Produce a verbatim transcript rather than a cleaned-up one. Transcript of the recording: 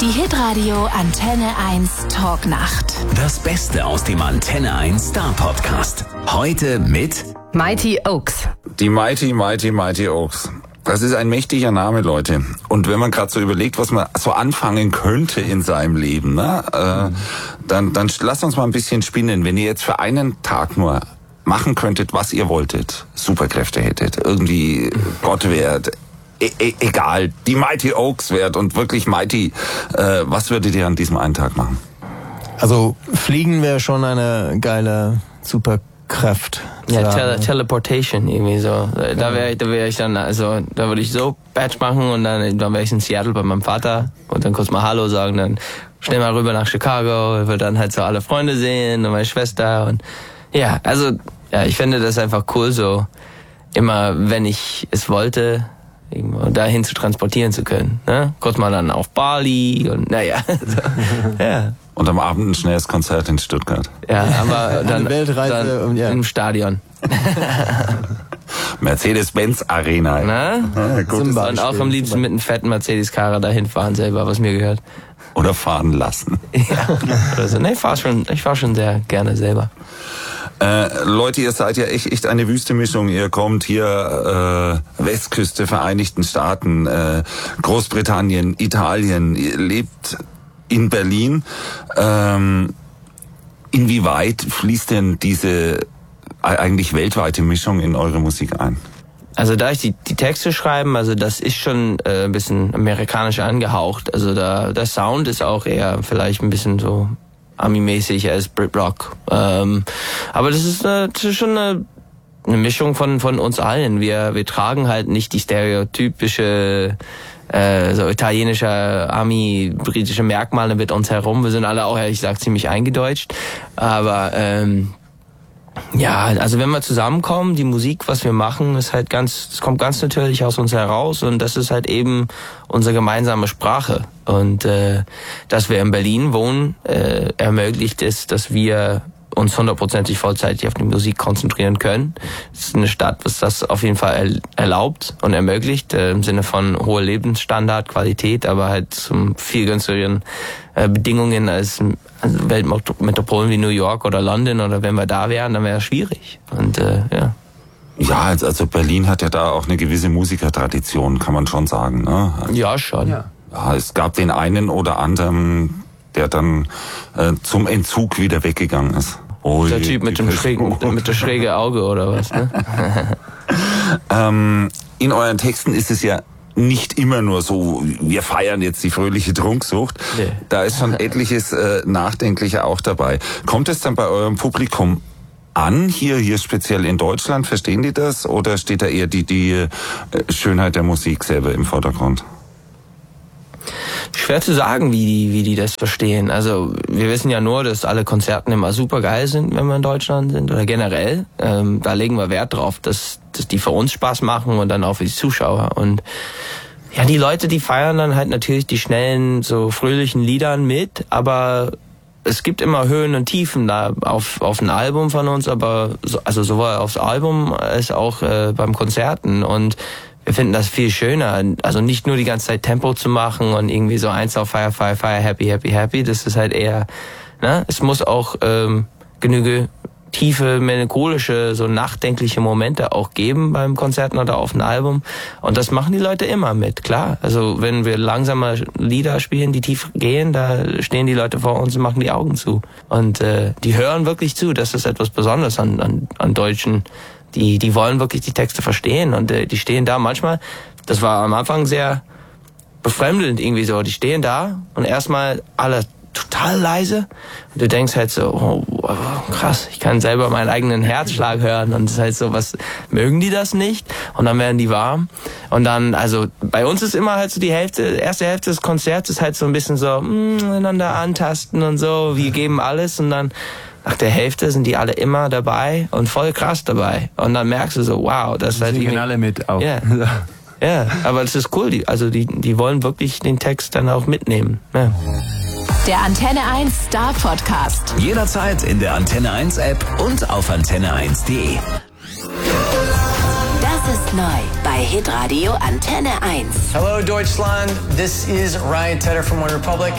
Die Hitradio Antenne eins Talknacht. Das Beste aus dem Antenne eins Star Podcast. Heute mit Mighty Oaks. Die Mighty, Mighty, Mighty Oaks. Das ist ein mächtiger Name, Leute. Und wenn man gerade so überlegt, was man so anfangen könnte in seinem Leben, ne, äh, mhm. dann, dann lasst uns mal ein bisschen spinnen. Wenn ihr jetzt für einen Tag nur machen könntet, was ihr wolltet, Superkräfte hättet, irgendwie Gott wärt, e- e- egal, die Mighty Oaks wärt und wirklich Mighty, äh, was würdet ihr an diesem einen Tag machen? Also fliegen wäre schon eine geile Superkraft. Ja, Tele- Teleportation irgendwie so. Da wäre ich, da wäre ich dann, also da würde ich so Batch machen und dann, dann wäre ich in Seattle bei meinem Vater und dann kurz mal Hallo sagen, dann schnell mal rüber nach Chicago, würde dann halt so alle Freunde sehen und meine Schwester und ja, also ja, ich finde das einfach cool, so immer, wenn ich es wollte, irgendwo dahin zu transportieren zu können. Ne? Kurz mal dann auf Bali und naja. So, ja. Und am Abend ein schnelles Konzert in Stuttgart. Ja, aber dann, Weltreise, dann ja. im Stadion. Mercedes-Benz Arena. Na? Ja, gutes und auch am liebsten mit einem fetten Mercedes-Karre dahin fahren selber, was mir gehört. Oder fahren lassen. Ja. Oder so. Nee, ich fahr schon, ich fahr schon sehr gerne selber. Äh, Leute, ihr seid ja echt, echt eine wüste Mischung. Ihr kommt hier äh, Westküste, Vereinigten Staaten, äh, Großbritannien, Italien. Ihr lebt in Berlin. Ähm, inwieweit fließt denn diese eigentlich weltweite Mischung in eure Musik ein? Also da ich die, die Texte schreiben, also das ist schon äh, ein bisschen amerikanisch angehaucht. Also da der Sound ist auch eher vielleicht ein bisschen so Ami-mäßig als Brit-Rock. Ähm, aber das ist, äh, das ist schon eine, eine Mischung von von uns allen. Wir wir tragen halt nicht die stereotypische äh, so italienische, Ami, britische Merkmale mit uns herum. Wir sind alle auch, ehrlich gesagt, ziemlich eingedeutscht. Aber ähm, ja, also wenn wir zusammenkommen, die Musik, was wir machen, ist halt ganz, es kommt ganz natürlich aus uns heraus und das ist halt eben unsere gemeinsame Sprache. Und äh, dass wir in Berlin wohnen, äh, ermöglicht es, dass wir uns hundertprozentig vollzeitig auf die Musik konzentrieren können. Es ist eine Stadt, was das auf jeden Fall erlaubt und ermöglicht, äh, im Sinne von hoher Lebensstandard, Qualität, aber halt zum viel günstigeren äh, Bedingungen als also Weltmetropolen wie New York oder London, oder wenn wir da wären, dann wäre es schwierig. Und äh, ja. Ja, also Berlin hat ja da auch eine gewisse Musikertradition, kann man schon sagen. Ne? Also, ja, schon. Ja. Ja, es gab den einen oder anderen, der dann äh, zum Entzug wieder weggegangen ist. Oh, der Typ mit dem schrägen, mit der schräge Auge oder was, ne? ähm, in euren Texten ist es ja nicht immer nur so, wir feiern jetzt die fröhliche Trunksucht. Nee. Da ist schon etliches äh, Nachdenkliche auch dabei. Kommt es dann bei eurem Publikum an, hier hier speziell in Deutschland? Verstehen die das? Oder steht da eher die, die äh, Schönheit der Musik selber im Vordergrund? Schwer zu sagen, wie die, wie die das verstehen. Also wir wissen ja nur, dass alle Konzerten immer super geil sind, wenn wir in Deutschland sind oder generell. Ähm, da legen wir Wert drauf, dass, dass die für uns Spaß machen und dann auch für die Zuschauer. Und ja, die Leute, die feiern dann halt natürlich die schnellen, so fröhlichen Liedern mit, aber es gibt immer Höhen und Tiefen da auf auf ein Album von uns, aber so, also sowohl aufs Album als auch äh, beim Konzerten. Und wir finden das viel schöner, also nicht nur die ganze Zeit Tempo zu machen und irgendwie so eins auf Fire, Fire, Fire, Happy, Happy, Happy. Das ist halt eher, ne? Es muss auch ähm, genüge tiefe, melancholische, so nachdenkliche Momente auch geben beim Konzerten oder auf einem Album. Und das machen die Leute immer mit, klar. Also wenn wir langsame Lieder spielen, die tief gehen, da stehen die Leute vor uns und machen die Augen zu. Und äh, die hören wirklich zu. Das ist etwas Besonderes an, an, an Deutschen. Die, die wollen wirklich die Texte verstehen und äh, die stehen da manchmal, das war am Anfang sehr befremdend irgendwie so, die stehen da und erstmal alle total leise und du denkst halt so, oh, krass, ich kann selber meinen eigenen Herzschlag hören und es ist halt so, was, mögen die das nicht? Und dann werden die warm und dann, also bei uns ist immer halt so die Hälfte, erste Hälfte des Konzerts ist halt so ein bisschen so, mh, einander antasten und so, wir geben alles und dann nach der Hälfte sind die alle immer dabei und voll krass dabei. Und dann merkst du so, wow, das ist halt singen alle mit auch. Ja, ja, aber das ist cool. Die, also die, die wollen wirklich den Text dann auch mitnehmen. Ja. Der Antenne eins Star Podcast. Jederzeit in der Antenne eins App und auf antenne eins punkt de. Das ist neu bei Hitradio Antenne eins. Hello Deutschland, this is Ryan Tedder from OneRepublic.